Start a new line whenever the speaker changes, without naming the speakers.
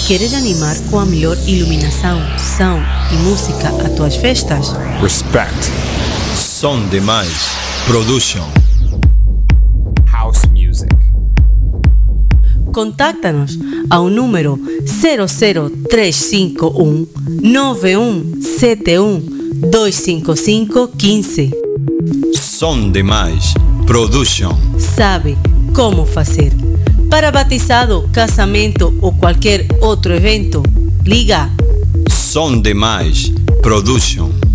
Queres animar com a melhor iluminação, som e música às tuas festas?
Respect. Som Demais Production.
House music.
Contacta-nos ao número 00351 9171 255 15.
Som Demais Production.
Sabe como fazer. Para batizado, casamento ou qualquer outro evento, liga
Som Demais Production.